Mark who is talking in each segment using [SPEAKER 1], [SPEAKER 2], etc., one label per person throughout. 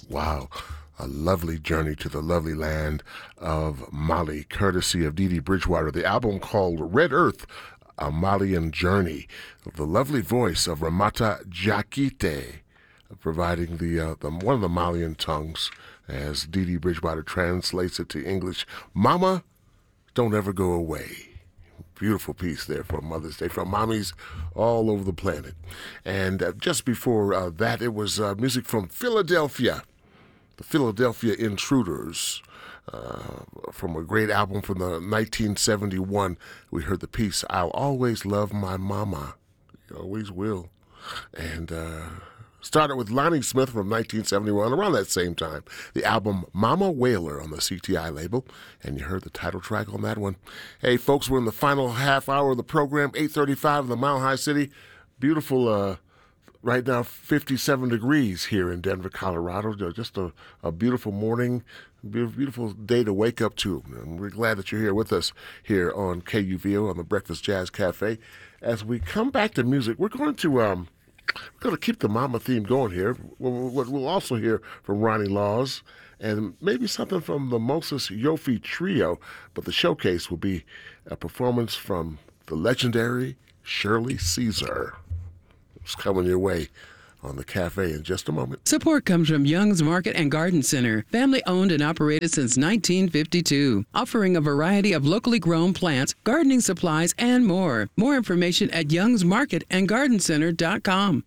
[SPEAKER 1] Wow. A lovely journey to the lovely land of Mali, courtesy of Dee Dee Bridgewater. The album called Red Earth, A Malian Journey. The lovely voice of Ramata Jakite, providing the one of the Malian tongues, as Dee Dee Bridgewater translates it to English. Mama, don't ever go away. Beautiful piece there for Mother's Day from mommies all over the planet. And just before that, it was music from Philadelphia, the Philadelphia Intruders, from a great album from the 1971. We heard the piece, I'll Always Love My Mama. You always will. And started with Lonnie Smith from 1971, around that same time. The album Mama Whaler on the CTI label, and you heard the title track on that one. Hey, folks, we're in the final half hour of the program, 8:35 in the Mile High City. Beautiful, right now, 57 degrees here in Denver, Colorado. Just a beautiful morning, beautiful day to wake up to. And we're glad that you're here with us here on KUVO on the Breakfast Jazz Cafe. As we come back to music, we're going to keep the mama theme going here. We'll also hear from Ronnie Laws and maybe something from the Moses Yofi Trio, but the showcase will be a performance from the legendary Shirley Caesar. It's coming your way on the cafe in just a moment.
[SPEAKER 2] Support comes from Young's Market and Garden Center, family owned and operated since 1952, offering a variety of locally grown plants, gardening supplies, and more. More information at youngsmarketandgardencenter.com.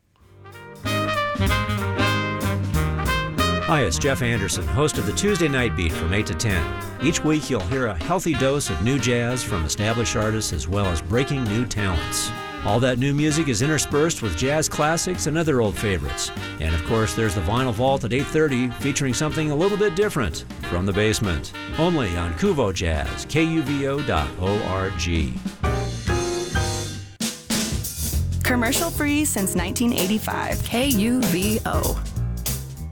[SPEAKER 3] Hi, it's Jeff Anderson, host of the Tuesday Night Beat from 8 to 10. Each week you'll hear a healthy dose of new jazz from established artists as well as breaking new talents. All that new music is interspersed with jazz classics and other old favorites. And of course, there's the Vinyl Vault at 8:30 featuring something a little bit different from the basement. Only on Kuvo Jazz, KUVO.org.
[SPEAKER 4] Commercial free since 1985. KUVO.